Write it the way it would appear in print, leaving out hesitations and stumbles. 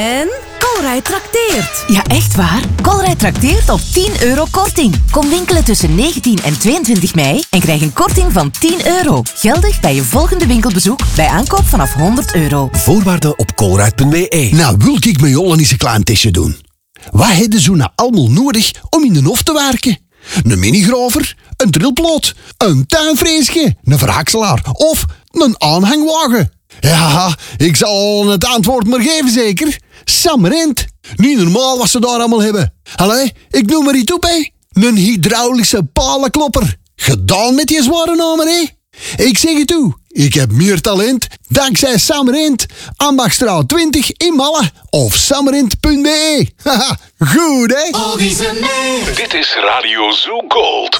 En Colruyt trakteert. Ja, echt waar? Colruyt trakteert op 10 euro korting. Kom winkelen tussen 19 en 22 mei en krijg een korting van 10 euro. Geldig bij je volgende winkelbezoek bij aankoop vanaf 100 euro. Voorwaarden op colruyt.be. Nou, wil ik met Jolle eens een klein testje doen. Wat hebben ze nou allemaal nodig om in de hof te werken? Een minigrover, een drillploot, een tuinfreesje, een verhakselaar of een aanhangwagen. Ja, ik zal het antwoord maar geven zeker. Sam Rent. Niet normaal wat ze daar allemaal hebben. Allee, ik noem maar iets op, hè. Een hydraulische palenklopper. Gedaan met die zware namen, hè. Ik zeg het toe. Ik heb meer talent dankzij Sam Rent. Ambachtstraat 20 in Malle of samrent.be. Haha, goed, hè. Dit is Radio Zoo Gold.